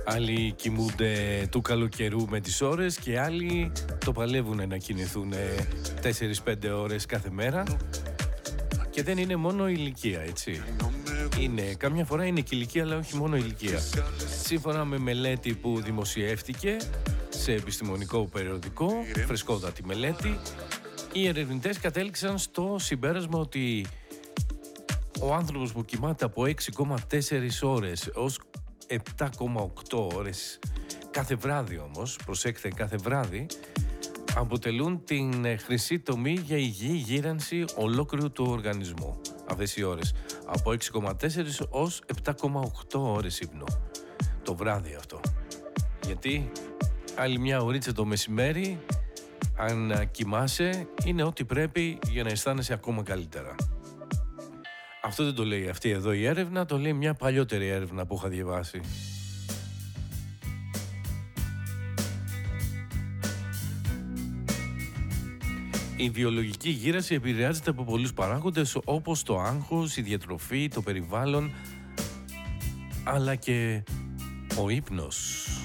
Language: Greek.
Άλλοι κοιμούνται του καλοκαιρού με τις ώρες και άλλοι το παλεύουν να κινηθούν 4-5 ώρες κάθε μέρα. Και δεν είναι μόνο η ηλικία, έτσι. Καμιά φορά είναι και ηλικία, αλλά όχι μόνο ηλικία. Σύμφωνα με μελέτη που δημοσιεύτηκε σε επιστημονικό περιοδικό, φρεσκότατη μελέτη, οι ερευνητές κατέληξαν στο συμπέρασμα ότι ο άνθρωπος που κοιμάται από 6,4 ώρες ως 7,8 ώρες κάθε βράδυ, όμως, προσέξτε, κάθε βράδυ, αποτελούν την χρυσή τομή για υγιή γύρανση ολόκληρου του οργανισμού. Αυτές οι ώρες, από 6,4 ως 7,8 ώρες ύπνο το βράδυ αυτό. Γιατί άλλη μια ωρίτσα το μεσημέρι, αν κοιμάσαι, είναι ό,τι πρέπει για να αισθάνεσαι ακόμα καλύτερα. Αυτό δεν το λέει αυτή εδώ η έρευνα, το λέει μια παλιότερη έρευνα που είχα διαβάσει. Η βιολογική γύρανση επηρεάζεται από πολλούς παράγοντες, όπως το άγχος, η διατροφή, το περιβάλλον, αλλά και ο ύπνος.